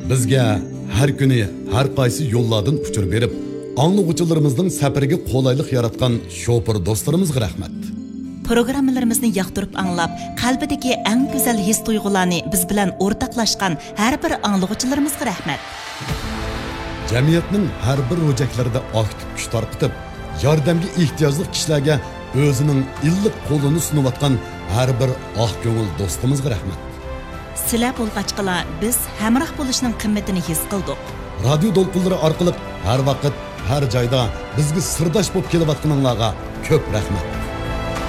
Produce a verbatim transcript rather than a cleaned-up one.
Bizga har kuni har qaysi yo'llardan uchur berib, anglag'uchilarimizning safariga qulaylik yaratgan shofir do'stlarimizga rahmat. Programmalarimizni yoqtirib anglab, qalbidagi eng go'zal his tuyg'ularni biz bilan o'rtoqlashgan har bir anglag'uchilarimizga rahmat. Jamiyatning har bir ro'jaklarida aktiv kuch tarqitib, yordamga ehtiyojli kishilarga o'zining illiq qo'lini sunayotgan har bir oq ko'ngil do'stimizga rahmat. Sizlar bo'lg'achqalar biz hamroh bo'lishning qimmatini his qildik. Radio to'lqinlari orqali har vaqt, har joyda bizga sirdosh bo'lib kelayotganinglarga ko'p rahmat.